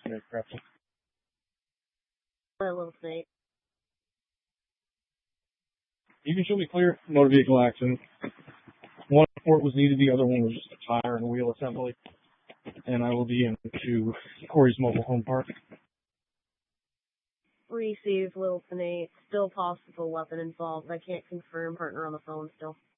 Snake Crafty. Little Snake. You can show me clear motor vehicle accident. One report was needed, the other one was just a tire and wheel assembly. And I will be into Corey's mobile home park. Received, Little Snake. Still possible weapon involved. I can't confirm. Partner on the phone still.